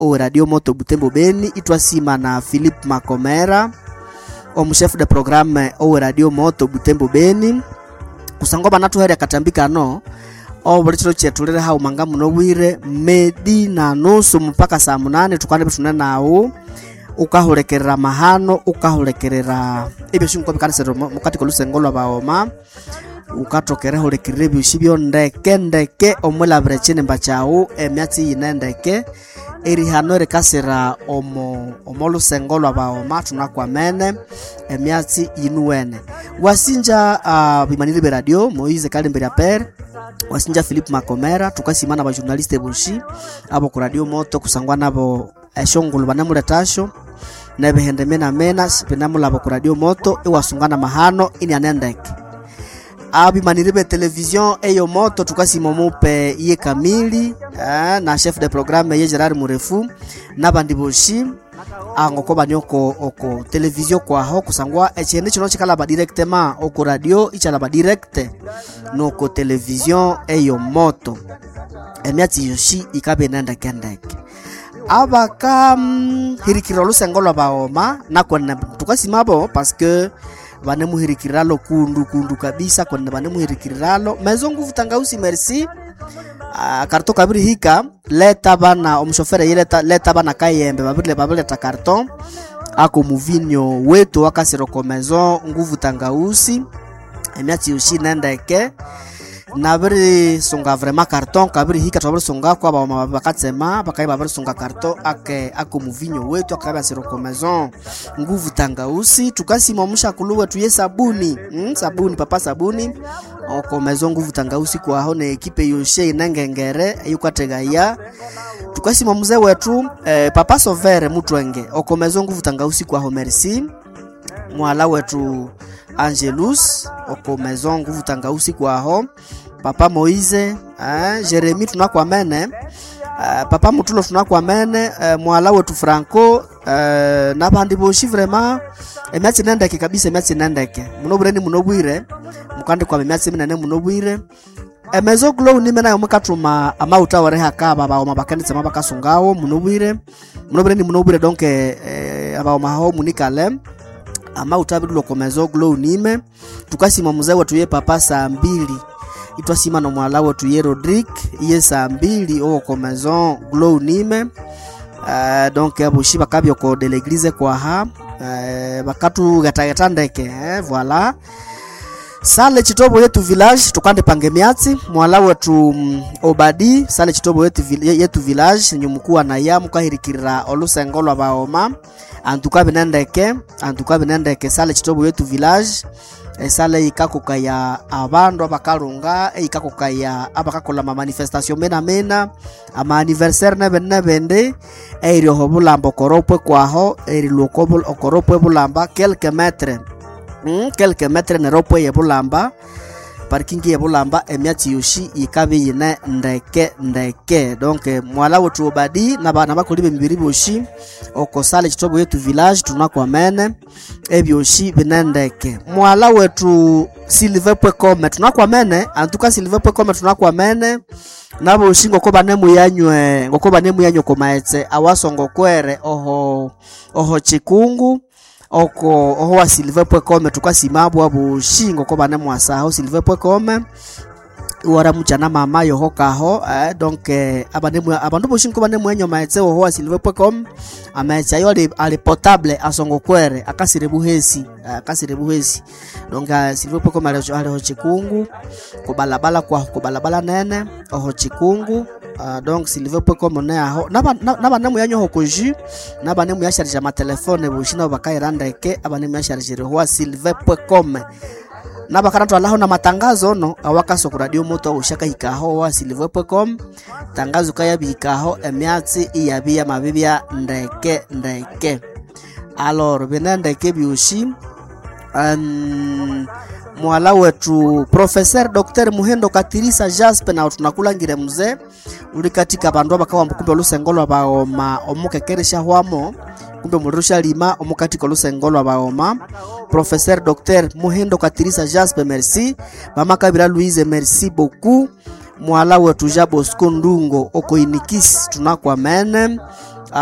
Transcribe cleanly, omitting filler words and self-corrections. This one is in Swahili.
o Radio Moto Butembo Beni itwasima na Philip Makomera chef de programme o Radio Moto Butembo Beni kusangwa banatu heri akatambika no o bulitiro chetulire ha umanga muno bwire medi na nusu mpaka saa 8 tukane bituna nawo ukahulekerera mahano ukahulekerera ebyo shinko bikanisero mukati kolusengolwa baoma ukatokere hulekerere byushibyo ndeke omwela brechene mbachao emyatsi yinendeke eri hano rekasera omolusengolwa baoma tunakwamene emyatsi yinuwene wasinja bimaniri radio Moise Kalimbere Aper wasinja Philip Makomera tukasimana ba journaliste bushi abo ku Radio Moto kusangwa nabo eshongulu banemuletasho nebehendemena mena sipenamula abo ku Radio Moto iwasungana mahano ini anendeke abimaniribe television eyo moto tukasimo mupe iye kamili na chef de programme ye Gerard Murefu nabandi boshi angoko banyoko oko television kwa ho kusangwa echende chino chikala ba directement oko radio ichala ba direct no ko television eyo moto emyati yoshi ikabe nanda kendeke abaka hirikiro lusengolo baoma nakona tukasimabo parce que banemuhirikiralo kundu kabisa kwenda banemuhirikiralo mezo nguvu tangausi merci karto kabiri hika leta bana omshofere yeleta leta bana kayembe babile ta karton ako muvinyo wetu wakasiro komezo nguvu tangausi emyati ushi nendeke nabiri songa vraiment carton kabiri hika twabiri songa kwa ba bakatsema bakai babiri songa carton ako muvinyo wetu akaba siro komezo nguvu tangausi tukasima mushakuluwe tuye sabuni sabuni papa sabuni okomezo nguvu tangausi kwa hone ekipe yoshe inangengere yukategaya tukasima mzee wetu papa Sovere Mutwenge okomezo nguvu tangausi kwa ho merci mwala wetu Angelus okomezo nguvu tangausi kwa ho papa Moise Jeremy tunakwamene papa Mutulo tunakwamene mwala wetu Franco nabandi boshi vraiment emyatsi nendeke kabisa emyatsi nendeke munobureni munobwire mukandi kwa emyatsi minene munobwire emezo glow nimena yomukatuma amauta ware hakaba baoma bakanditse mabakasungawo munobwire donc abaoma ho munikale amauta bidulo komezo glow nime tukasima muzee wetu ye papa saa 2 itwasima no mwala wetu ye Rodrigue ye saa 2 o komezo glow nime donc abushi bakabyo ko de l'église kwa ha bakatu gatandeke voilà sale chitobo yetu village tukande pange miatsi mwala wetu Obadi sale chitobo yetu village nyumukua na ya mukahirikira olusengolo baoma antukabe nendeke sale chitobo yetu village sale ikakukaya abandu abakalunga ikakukaya abakakola manifestation mena ama anniversaire nebende ero hobulambo koropwe kwaho eri lokobol okoropwe bulamba quelques mètres neropwe yebulamba parking yebulamba emyati yoshi ikabe yine ndeke donc mwala wetu Obadi nabana bakolibe mibiri boshi okosale chitobo yetu village tunakwamene ebyoshi binendeke mwala wetu silver.com tunakwamene antuka silver.com tunakwamene nabo shingo ko banemu yanywe ko maetse awasongo kwere oho chikungu oho wa silver.com tukasimabwa abo shingo ko banemu asaho silver.com wara mchana mama yo hokaho donc abandu boshinko banemu yanyo maetse oho wa silver.com amaetse ayo ali potable asongo kwere akasirebuhesi donc silver.com ali chikungu ko balabala nene oho chikungu donc silver.com ne aho nabanemu yanyo hokoju nabanemu ya charge ma telefone boshina bakairandeke abanemu ya charge ho silver.com nabakana alaho na matangazo no awakaso ku Radio Moto ushaka hikaho wa silver.com tangazo kaya bikaho emyatsi iyabia mabibia ndeke alors benandeke biushi mwala wetu Professeur Dr. Muhendo Katirisa Jasper na tunakulangire mzee uli katika bandu bakawa mkumbe lusengolo baoma omukekeresha hwamo kumbe mulirusha lima omukati ko lusengolo baoma Professeur Dr. Muhendo Katirisa Jasper merci mama Kabira Louise merci beaucoup mwala wetu Jabo Skondungo oko inikisi tunakwamene